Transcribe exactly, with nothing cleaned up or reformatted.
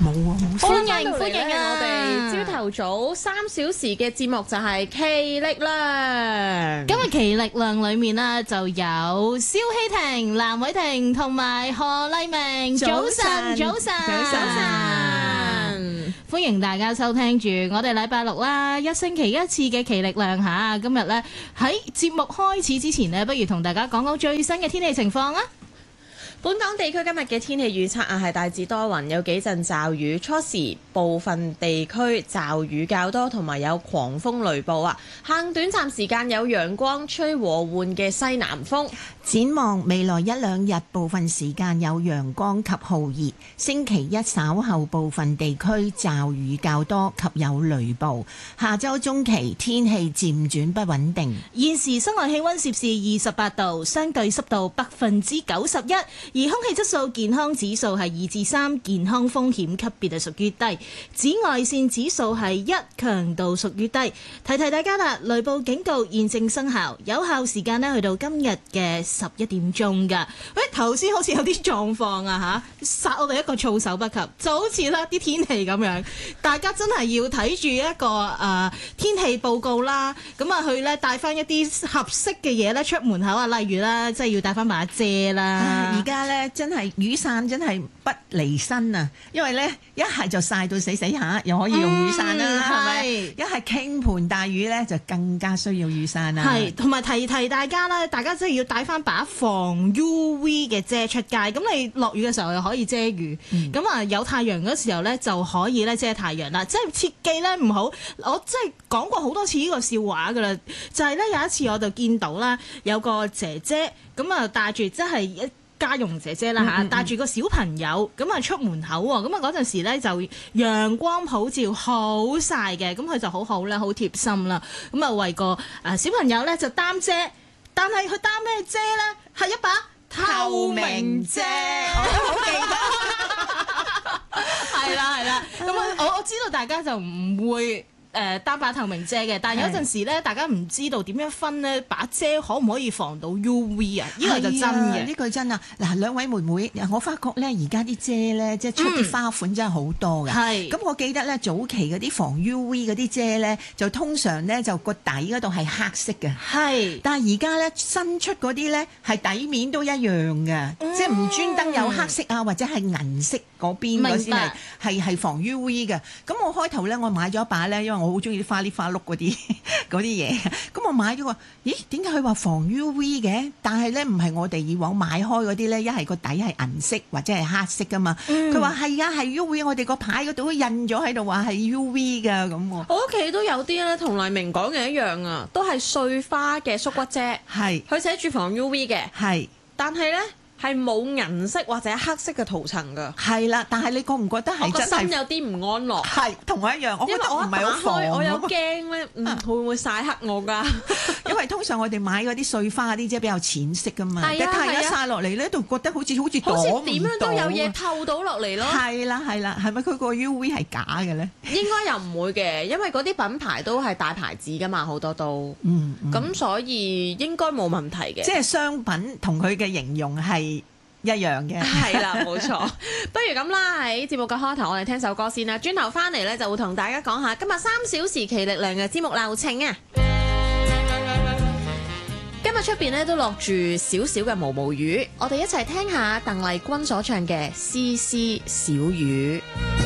冇啊，冇歡聲。 迎歡迎啊！我哋朝頭早三小時嘅節目就係奇力量。 今日奇力量裏面呢，就有蕭希婷、藍偉婷同埋何麗明。早晨，早晨， 早晨， 歡迎大家收聽住我哋禮拜六啦，一星期一次嘅奇力量吓。今日呢，喺節目開始之前呢，不如同大家講講最新嘅天氣情況啊！ 本港地區今日嘅天氣預測啊，係大致多雲，有幾陣驟雨，初時部分地區驟雨較多，同埋有狂風雷暴啊。下午短暫時間有陽光，吹和緩嘅西南風。 展望未來一兩日，部分時間有陽光及酷熱。星期一稍後部分地區驟雨較多及有雷暴。下週中期天氣漸轉不穩定。 現時室外氣溫攝氏二十八度，相對濕度百分之九十一。而空氣質素健康指數係二至三，健康風險級別係屬於低。紫外線指數係一，強度屬於低。提提大家啦，雷暴警告現正生效，有效時間呢去到今日嘅十一點鐘㗎。喂，頭先好似有啲狀況啊嚇，殺我哋一個措手不及，就好似啦啲天氣咁樣，大家真係要睇住一個誒、呃、天氣報告啦，咁啊去咧帶翻一啲合適嘅嘢咧出門口啊，例如啦，即係要帶翻把遮啦。 而家咧真係雨傘真係不離身啊！因為咧一係就曬到死死下，又可以用雨傘啦，係咪、嗯？一係傾盆大雨咧，就更加需要雨傘啦。 係，同埋提提大家啦，大家真係要帶翻把防 U V 嘅遮出街。咁你落雨嘅時候又可以遮雨，咁啊、嗯、有太陽嗰時候咧就可以咧遮太陽啦。即係切記咧唔好，我真係講過好多次呢個笑話噶啦，就係、是、咧有一次我就見到啦，有個姐姐咁啊帶住即係一家用姐姐啦嚇，帶住個小朋友咁啊出門口喎，咁啊嗰陣時咧就陽光普照，好曬嘅，咁佢就好好啦，好貼心啦，咁啊為個誒小朋友咧就擔遮，但係佢擔咩遮咧？係一把透明遮， 我都好記得。 係啦係啦，咁我我知道大家就唔會誒擔把透明遮嘅，但係有陣時咧，大家唔知道點樣分咧，把遮可唔可以防到 U V 啊？呢個就真嘅， 呢個真啊！嗱，兩位妹妹，我發覺咧，而家啲遮咧，即係出啲花款真係好多嘅。係、嗯。咁我記得咧，早期嗰啲防 U V 嗰啲遮咧，就通常咧就個底嗰度係黑色嘅。係。但係而家咧新出嗰啲咧係底面都一樣嘅，嗯、即係唔專登有黑色啊，或者係銀色嗰邊嗰先係係係防 U V 嘅。咁我開頭咧，我買咗一把咧，因為我好中意啲花哩花碌嗰啲嗰啲嘢，咁我買咗個，咦？點解佢話防 U V 嘅？但係咧唔係我哋以往買開嗰啲咧，一係個底係銀色或者係黑色噶嘛。佢話係啊，係 U V，我哋個牌嗰度都印咗喺度話係 U V 噶咁。 我屋企都有啲咧，同黎明講嘅一樣啊，都係碎花嘅縮骨遮，係佢寫住防 U V 嘅，係，但係咧。係冇銀色或者黑色嘅塗層㗎。係啦，但係你覺唔覺得係真係？ 我個心有啲唔安樂。係同我一樣，我覺得唔係好防。 我有驚咧，嗯，會唔會曬黑我㗎？ 因為通常我哋買嗰啲碎花嗰啲即係比較淺色㗎嘛。 係啊， 太陽曬落嚟咧，就覺得好似好似好似點樣都有嘢透到落嚟咯。 係啦係啦，係咪佢個 U V 係假嘅咧？ 應該又唔會嘅，因為嗰啲品牌都係大牌子㗎嘛，好多都。嗯。咁、嗯、所以應該冇問題嘅。 即係商品同佢嘅形容係一樣嘅， 係啦，冇錯。不如咁啦，喺節目嘅開頭，我哋聽首歌先啦。轉頭翻嚟咧，就會同大家講下今日三小時奇力量嘅節目流程啊。今日出邊咧都落住少少嘅毛毛雨，我哋一齊聽下鄧麗君所唱嘅《絲絲小雨》。